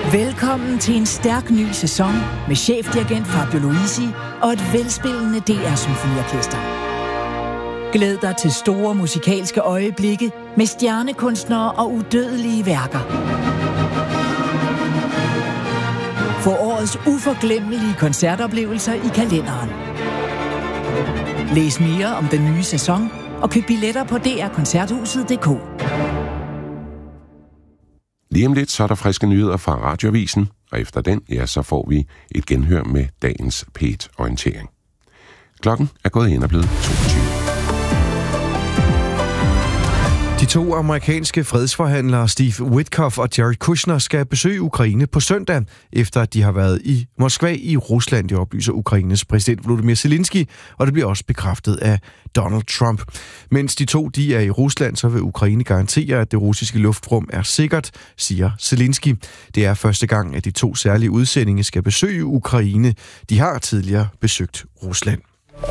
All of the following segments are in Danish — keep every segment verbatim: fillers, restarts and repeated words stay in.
Velkommen til en stærk ny sæson med chefdirigent Fabio Luisi og et velspillende D R-symfoniorkester. Glæd dig til store musikalske øjeblikke med stjernekunstnere og udødelige værker. Få årets uforglemmelige koncertoplevelser i kalenderen. Læs mere om den nye sæson og køb billetter på d r koncerthuset punktum d k. Lige om lidt, så er der friske nyheder fra Radioavisen, og efter den, ja, så får vi et genhør med dagens P et-orientering. Klokken er gået hen og blevet toogtyve. De to amerikanske fredsforhandlere Steve Witkoff og Jared Kushner skal besøge Ukraine på søndag, efter at de har været i Moskva i Rusland, det oplyser Ukraines præsident Volodymyr Zelensky, og det bliver også bekræftet af Donald Trump. Mens de to de er i Rusland, så vil Ukraine garantere, at det russiske luftrum er sikkert, siger Zelensky. Det er første gang, at de to særlige udsendinge skal besøge Ukraine. De har tidligere besøgt Rusland.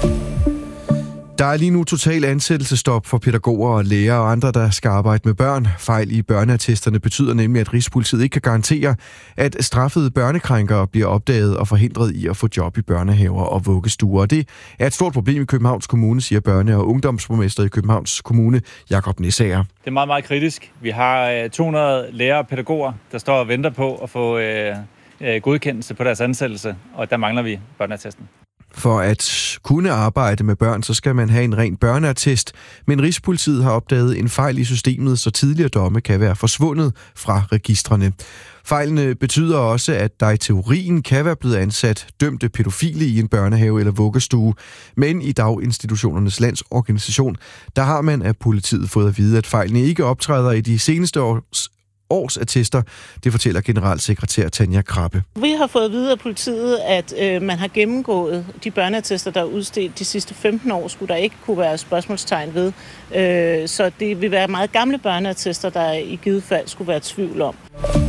Der er lige nu total ansættelsesstop for pædagoger og lærere og andre, der skal arbejde med børn. Fejl i børneattesterne betyder nemlig, at Rigspolitiet ikke kan garantere, at straffede børnekrænkere bliver opdaget og forhindret i at få job i børnehaver og vuggestuer. Det er et stort problem i Københavns Kommune, siger børne- og ungdomsborgmester i Københavns Kommune, Jakob Nissager. Det er meget, meget kritisk. Vi har to hundrede lærere og pædagoger, der står og venter på at få øh, godkendelse på deres ansættelse, og der mangler vi børneattesten. For at kunne arbejde med børn, så skal man have en ren børneattest, men Rigspolitiet har opdaget en fejl i systemet, så tidligere domme kan være forsvundet fra registrene. Fejlene betyder også, at der i teorien kan være blevet ansat dømte pædofile i en børnehave eller vuggestue, men i Daginstitutionernes Landsorganisation, der har man af politiet fået at vide, at fejlene ikke optræder i de seneste års årsattester. Det fortæller generalsekretær Tanja Krabbe. Vi har fået at vide af politiet, at øh, man har gennemgået de børneattester, der er udstedt de sidste femten år, skulle der ikke kunne være spørgsmålstegn ved. Øh, så det vil være meget gamle børneattester, der i givet fald skulle være tvivl om.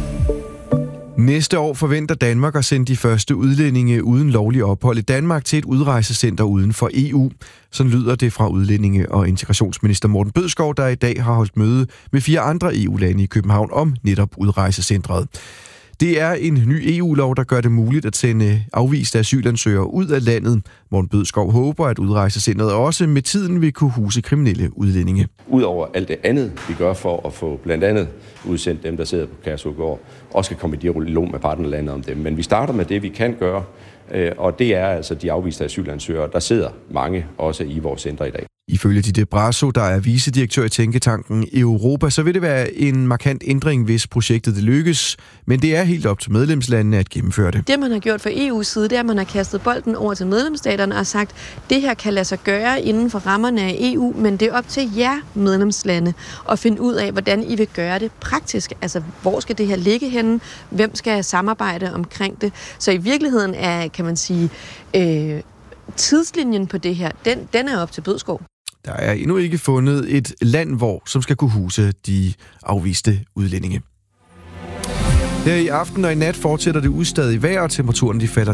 Næste år forventer Danmark at sende de første udlændinge uden lovlig ophold i Danmark til et udrejsecenter uden for E U. Sådan lyder det fra udlændinge- og integrationsminister Morten Bødskov, der i dag har holdt møde med fire andre E U-lande i København om netop udrejsecentret. Det er en ny E U-lov, der gør det muligt at sende afviste asylansøgere ud af landet. Morten Bødskov håber, at udrejsecentret også med tiden vil kunne huse kriminelle udlændinge. Udover alt det andet, vi gør for at få blandt andet udsendt dem, der sidder på Kærshovedgård, også skal komme i dialog med partnerlandet om dem. Men vi starter med det, vi kan gøre, og det er altså de afviste asylansøgere. Der sidder mange også i vores center i dag. Ifølge Ditte Brasso, der er vicedirektør i Tænketanken Europa, så vil det være en markant ændring, hvis projektet det lykkes. Men det er helt op til medlemslandene at gennemføre det. Det, man har gjort fra E U's side, det er, at man har kastet bolden over til medlemsstaterne og sagt, at det her kan lade sig gøre inden for rammerne af E U, men det er op til jer medlemslande at finde ud af, hvordan I vil gøre det praktisk. Altså, hvor skal det her ligge henne? Hvem skal samarbejde omkring det? Så i virkeligheden er, kan man sige, øh, tidslinjen på det her, den, den er op til Bødskov. Der er endnu ikke fundet et land, hvor som skal kunne huse de afviste udlændinge. Her i aften og i nat fortsætter det ustadig vejr, og temperaturen de falder